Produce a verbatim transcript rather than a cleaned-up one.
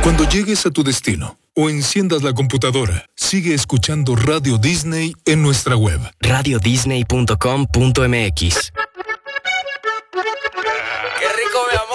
Cuando llegues a tu destino o enciendas la computadora, sigue escuchando Radio Disney en nuestra web. radio disney punto com punto m x. ¡Qué rico, mi amor!